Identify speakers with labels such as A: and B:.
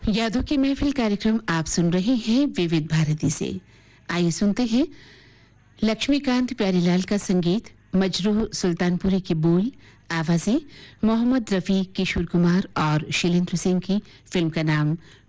A: यादों की महफिल कार्यक्रम आप सुन रहे हैं विविध भारती से। आइए सुनते हैं लक्ष्मीकांत प्यारीलाल का संगीत, मजरूह सुल्तानपुरी की बोल, आवाजें मोहम्मद रफी, किशोर कुमार और शैलेंद्र सिंह की। फिल्म का नाम